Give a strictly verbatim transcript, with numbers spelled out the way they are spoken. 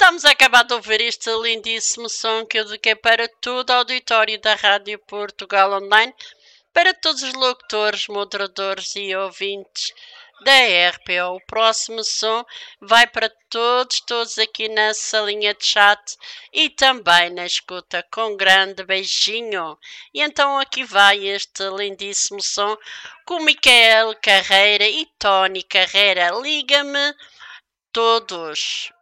Estamos a acabar de ouvir este lindíssimo som que eu dediquei para todo o auditório da Rádio Portugal Online, para todos os locutores, moderadores e ouvintes da R P O. O próximo som vai para todos, todos aqui na salinha de chat e também na escuta, com um grande beijinho. E então aqui vai este lindíssimo som com Micael Carreira e Tony Carreira. Liga-me todos.